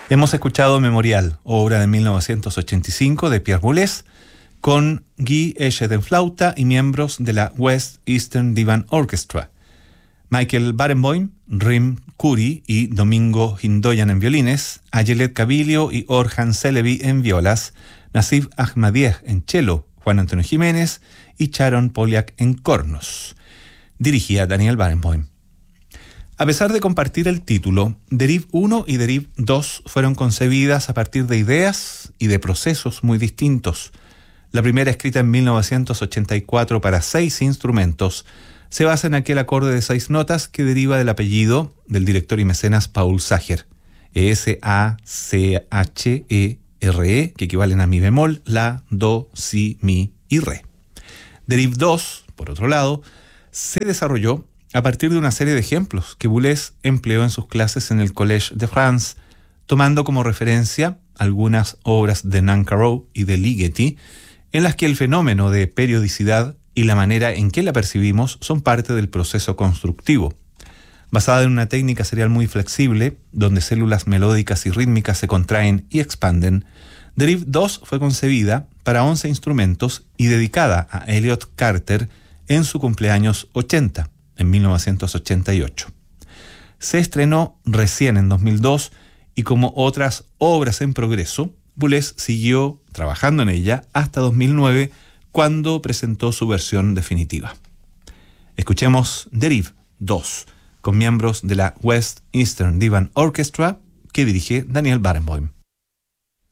Hemos escuchado Memorial, obra de 1985 de Pierre Boulez, con Guy Esched en flauta y miembros de la West Eastern Divan Orchestra. Michael Barenboim, Rim Khoury y Domingo Hindoyan en violines, Ayelet Kabilio y Orhan Celebi en violas, Nasif Ahmadiyeh en cello, Juan Antonio Jiménez y Sharon Poliak en cornos. Dirigía Daniel Barenboim. A pesar de compartir el título, Deriv 1 y Deriv 2 fueron concebidas a partir de ideas y de procesos muy distintos. La primera, escrita en 1984 para 6 instrumentos, se basa en aquel acorde de 6 notas que deriva del apellido del director y mecenas Paul Sacher, S-A-C-H-E-R-E, que equivalen a mi bemol, la, do, si, mi y re. Deriv 2, por otro lado, se desarrolló a partir de una serie de ejemplos que Boulez empleó en sus clases en el Collège de France, tomando como referencia algunas obras de Nancarrow y de Ligeti, en las que el fenómeno de periodicidad y la manera en que la percibimos son parte del proceso constructivo. Basada en una técnica serial muy flexible, donde células melódicas y rítmicas se contraen y expanden, Deriv 2 fue concebida para 11 instrumentos y dedicada a Elliott Carter en su cumpleaños 80, en 1988. Se estrenó recién en 2002 y, como otras obras en progreso, Boulez siguió trabajando en ella hasta 2009, cuando presentó su versión definitiva. Escuchemos Deriv 2, con miembros de la West Eastern Divan Orchestra, que dirige Daniel Barenboim.